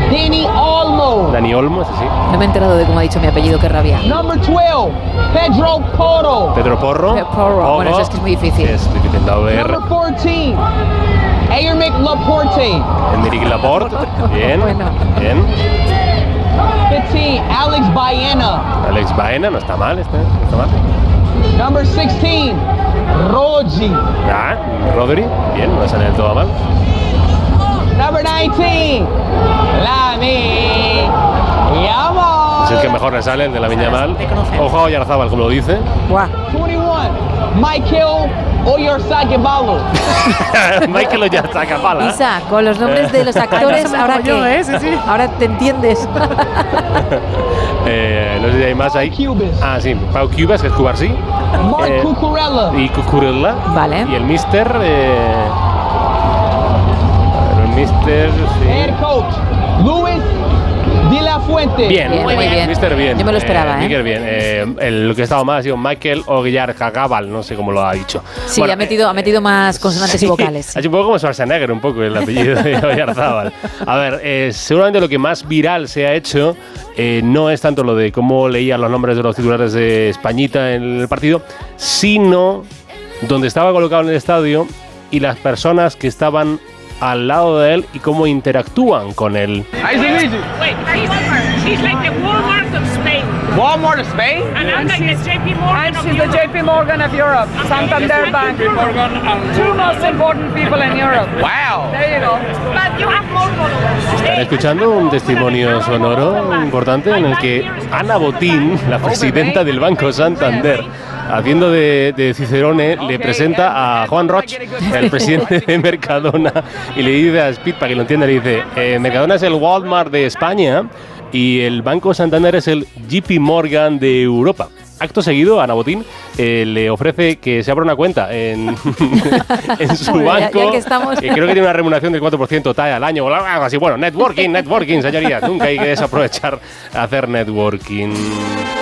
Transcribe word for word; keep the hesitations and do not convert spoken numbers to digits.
Dani Olmo. Dani Olmo, ese sí. No me he enterado de cómo ha dicho mi apellido, qué rabia. Number twelve, Pedro Porro. Pedro Porro. Pedro Porro. Bueno, eso es que es muy difícil. Es difícil, doble R. Number fourteen, Aymeric Laporte. Aymeric Laporte. Bien. Bueno. Bien. fifteen, Alex Baena. Alex Baena, no está mal, este, no está mal. Number sixteen, Rodri. Ah, Rodri. Bien, no sale del todo mal. Number nineteen, Lami Yamal. Es el que mejor le sale, el de la Yamal. Ojo a Oyarzábal, como lo dice. Buah. twenty-one, Michael Oyarzabal. Michael Oyarzabal. Isa, con los nombres de los actores, ahora yo, que ¿eh? Sí, sí. ahora te entiendes. eh, no sé si hay más ahí. Cubas. Ah, sí, Pau Cubas, que es Cubarsí. Mark Eh, Cucurella. Y Cucurella. Vale. Y el Mister. Eh, el Mister. Head Sí. coach, Luis de la Fuente. Bien, Bien, muy bien. Mister bien. Yo me lo esperaba, eh. ¿eh? Mister bien. Eh, el, lo que estaba mal ha sido Michael Oyarzabal, no sé cómo lo ha dicho. Sí, Bueno, ha metido, ha metido más consonantes sí, y vocales. Ha hecho un poco como Schwarzenegger, un poco el apellido de Oyarzábal. A ver, eh, seguramente lo que más viral se ha hecho eh, no es tanto lo de cómo leían los nombres de los titulares de Españita en el partido, sino donde estaba colocado en el estadio y las personas que estaban al lado de él y cómo interactúan con él. Nice to meet you. Wait, she's, she's like the Walmart of Spain. Walmart of Spain? And I'm like the J P Morgan And of she's the Europe. J P Morgan of Europe, Santander Bank. Two most important people in Europe. Wow. There you go. But you have more followers. Están escuchando un testimonio sonoro importante en el que Ana Botín, la presidenta del Banco Santander, haciendo de, de Cicerone, le presenta a Juan Roch, el presidente de Mercadona, y le dice a Speed, para que lo entienda, le dice, eh, Mercadona es el Walmart de España y el Banco Santander es el J P Morgan de Europa. Acto seguido, Ana Botín eh, le ofrece que se abra una cuenta en, en su Bueno, ya- banco. ya que estamos. Que creo que tiene una remuneración del cuatro por ciento tal al año o algo así. Bueno, networking, networking, señorías. Nunca hay que desaprovechar hacer networking.